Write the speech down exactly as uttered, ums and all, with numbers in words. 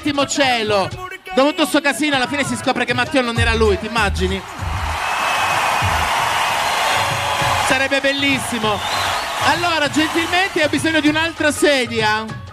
settimo cielo. Dopo tutto sto casino alla fine si scopre che Matteo non era lui, ti immagini? Sarebbe bellissimo. Allora, gentilmente ho bisogno di un'altra sedia.